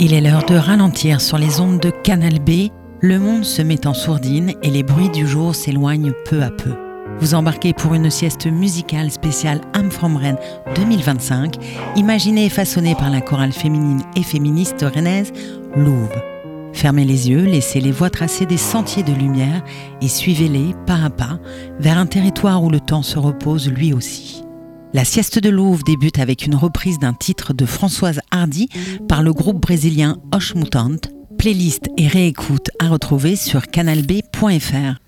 Il est l'heure de ralentir sur les ondes de Canal B. Le monde se met en sourdine et les bruits du jour s'éloignent peu à peu. Vous embarquez pour une sieste musicale spéciale Âme from Rennes 2025, imaginée et façonnée par la chorale féminine et féministe rennaise Louve. Fermez les yeux, laissez les voix tracer des sentiers de lumière et suivez-les pas à pas vers un territoire où le temps se repose lui aussi. La sieste de Louve débute avec une reprise d'un titre de Françoise Hardy par le groupe brésilien Os Mutantes. Playlist et réécoute à retrouver sur canalb.fr.